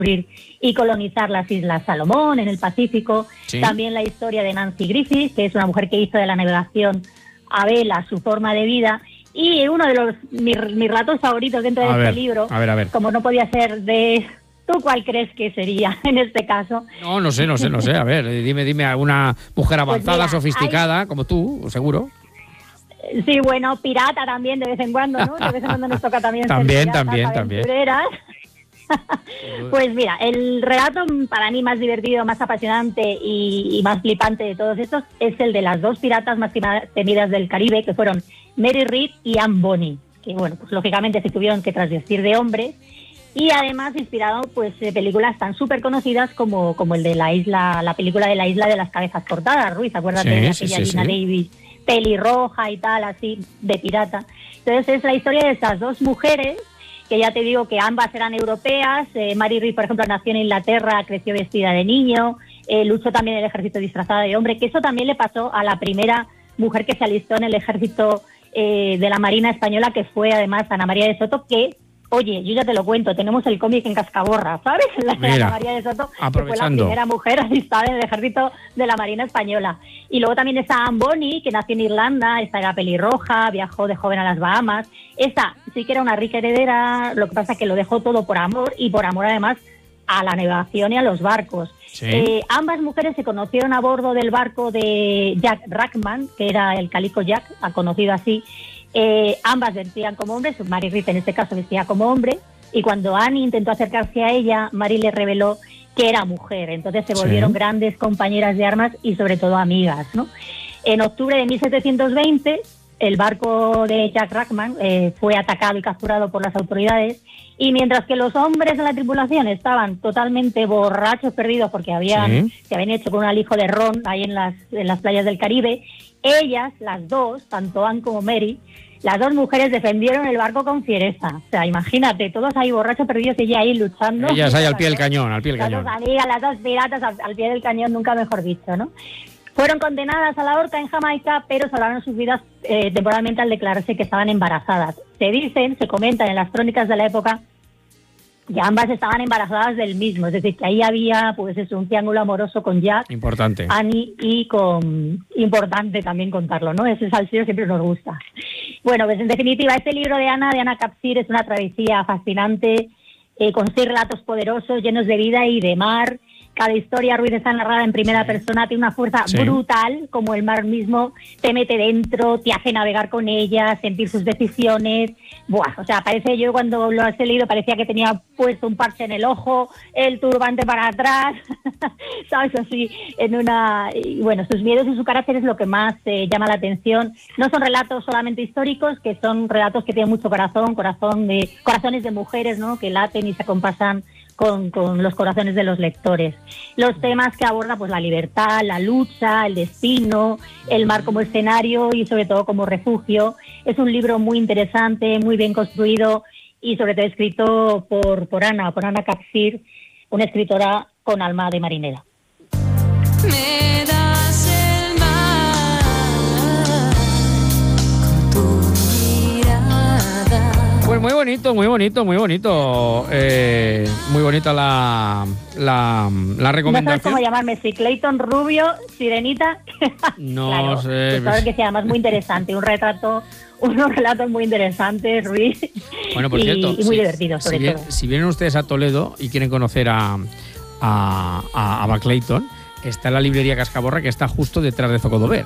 y colonizar las Islas Salomón en el Pacífico. Sí. También la historia de Nancy Griffith, que es una mujer que hizo de la navegación a vela su forma de vida. Y uno de mis relatos favoritos dentro de este libro, a ver. como no podía ser de... ¿Tú cuál crees que sería en este caso? No sé. A ver, dime alguna mujer avanzada, Pues mira, sofisticada, como tú, seguro. Sí, bueno, pirata también de vez en cuando, ¿no? De vez en cuando nos toca también ser piratas, aventureras. Pues mira, el relato para mí más divertido, más apasionante y más flipante de todos estos es el de las dos piratas más temidas del Caribe, que fueron Mary Read y Anne Bonny, que bueno, pues lógicamente se tuvieron que trasvestir de hombres, y además inspirado pues de películas tan súper conocidas como el de la película de la isla de las cabezas cortadas, Ruiz, acuérdate de aquella Gina Davis, pelirroja y tal, así, de pirata. Entonces es la historia de estas dos mujeres, que ya te digo que ambas eran europeas. Mary Read, por ejemplo, nació en Inglaterra, creció vestida de niño, luchó también en el ejército disfrazada de hombre, que eso también le pasó a la primera mujer que se alistó en el ejército de la Marina Española, que fue además Ana María de Soto, que, oye, yo ya te lo cuento, tenemos el cómic en Cascaborra, ¿sabes? Ana María de Soto, que fue la primera mujer alistada en el ejército de la Marina Española. Y luego también está Anne Bonny, que nació en Irlanda, esta era pelirroja, viajó de joven a las Bahamas. Esta sí que era una rica heredera, lo que pasa es que lo dejó todo por amor, y por amor además a la navegación y a los barcos. Sí. Ambas mujeres se conocieron a bordo del barco de Jack Rackman, que era el Calico Jack, conocido así. Ambas vestían como hombres, Mary Read en este caso vestía como hombre, y cuando Annie intentó acercarse a ella, Mary le reveló que era mujer. Entonces se volvieron grandes compañeras de armas y sobre todo amigas, ¿no? En octubre de 1720, el barco de Jack Rackman fue atacado y capturado por las autoridades, y mientras que los hombres de la tripulación estaban totalmente borrachos, perdidos, porque se habían hecho con un alijo de ron ahí en las playas del Caribe, ellas, las dos, tanto Anne como Mary, las dos mujeres defendieron el barco con fiereza. O sea, imagínate, todos ahí borrachos, perdidos, y ella ahí luchando. Ellas ahí al pie del cañón, Las dos amigas, las dos piratas al pie del cañón, nunca mejor dicho, ¿no? Fueron condenadas a la horca en Jamaica, pero salvaron sus vidas temporalmente al declararse que estaban embarazadas. Se comentan en las crónicas de la época, que ambas estaban embarazadas del mismo, es decir, que ahí había pues eso, un triángulo amoroso con Jack, importante, Annie, y importante también contarlo, ¿no? Ese salseo siempre nos gusta. Bueno, pues en definitiva, este libro de Ana Capsir es una travesía fascinante, con 6 relatos poderosos, llenos de vida y de mar. Cada historia, Ruiz, está narrada en primera persona, tiene una fuerza brutal, como el mar mismo, te mete dentro, te hace navegar con ella, sentir sus decisiones. Buah, o sea, parece, yo cuando lo has leído parecía que tenía puesto un parche en el ojo, el turbante para atrás, ¿sabes? Así, y bueno, sus miedos y su carácter es lo que más llama la atención. No son relatos solamente históricos, que son relatos que tienen mucho corazones de mujeres, ¿no? Que laten y se acompasan con los corazones de los lectores. Los temas que aborda, pues la libertad, la lucha, el destino, el mar como escenario y sobre todo como refugio. Es un libro muy interesante, muy bien construido y sobre todo escrito por Ana Capsir, una escritora con alma de marinera. Me das el mar con tu mirada. Pues muy bonito. Muy bonita la recomendación. No sabes cómo llamarme, si Clayton, Rubio, Sirenita. No claro, sé. Pues que sea además muy interesante, unos relatos muy interesantes, Ruiz. Bueno, por cierto, y muy divertidos, sobre todo. Si vienen ustedes a Toledo y quieren conocer a Clayton, está en la librería Cascaborra, que está justo detrás de Zocodover.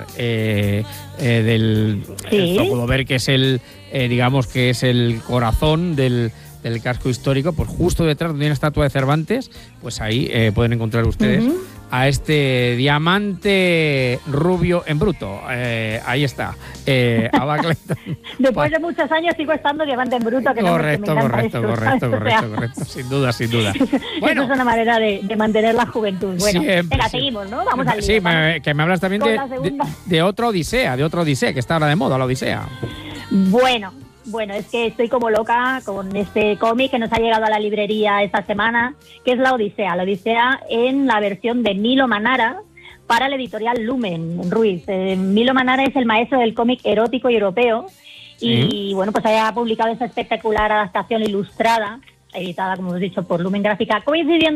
El Zocodover, que es digamos que es el corazón del casco histórico, pues justo detrás donde hay una estatua de Cervantes, pues ahí pueden encontrar ustedes a este diamante rubio en bruto. Ahí está. Clayton. Después de muchos años sigo estando diamante en bruto. Que correcto. Sin duda. Bueno, eso es una manera de mantener la juventud. Bueno, venga, seguimos, ¿no? Vamos al lío. Sí, que me hablas también de otra Odisea, que está ahora de moda, la Odisea. Bueno, es que estoy como loca con este cómic que nos ha llegado a la librería esta semana, que es La Odisea. La Odisea en la versión de Milo Manara para la editorial Lumen, Ruiz. Milo Manara es el maestro del cómic erótico y europeo y bueno, pues haya publicado esta espectacular adaptación ilustrada editada, como hemos dicho, por Lumen Gráfica, coincidiendo